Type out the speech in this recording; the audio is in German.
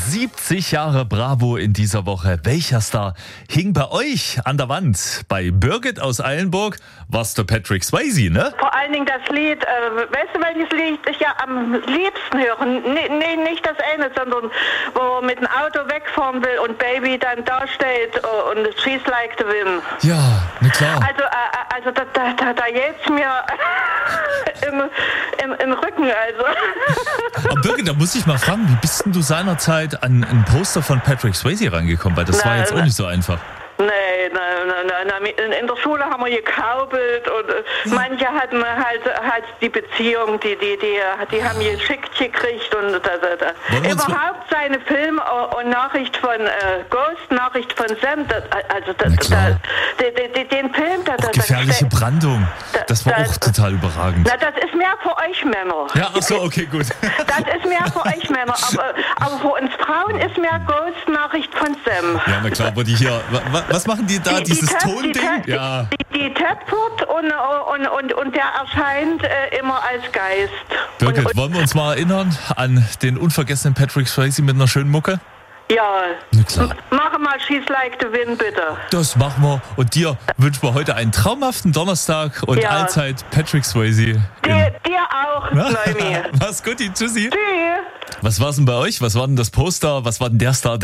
70 Jahre Bravo in dieser Woche. Welcher Star hing bei euch an der Wand? Bei Birgit aus Eilenburg war's der Patrick Swayze, ne? Vor allen Dingen das Lied, weißt du, welches Lied ich ja am liebsten höre? Nee, nicht das eine, sondern wo er mit dem Auto wegfahren will und Baby dann da steht und She's Like the Wind. Ja, na klar. Also da jäht's mir im Rücken, also. Aber Birgit, da muss ich mal fragen, wie bist denn du seinerzeit an ein Poster von Patrick Swayze rangekommen? Weil das war jetzt auch nicht so einfach. Nee, in der Schule haben wir gekaubelt und manche hatten halt die Beziehung, die haben geschickt gekriegt und überhaupt seine Film und Nachricht von Ghost, Nachricht von Sam, den Film, Gefährliche Brandung, das war auch total überragend. Na, das ist mehr für euch Männer. Ja, ach so, okay, gut. Das ist mehr für euch Männer, aber für uns Frauen ist mehr Ghost, Nachricht von Sam. Ja, na klar, aber die hier, was machen die da, dieses Tonding? Ja. Die töpfert und der erscheint immer als Geist. Birgit, wollen wir uns mal erinnern an den unvergessenen Patrick Swayze mit einer schönen Mucke? Ja. Na klar. Mach mal She's Like the Wind, bitte. Das machen wir. Und dir wünschen wir heute einen traumhaften Donnerstag und allzeit Patrick Swayze. Dir auch, Neumi. Mach's gut, tschüssi. Tschüss. Was war's denn bei euch? Was war denn das Poster? Was war denn der Star,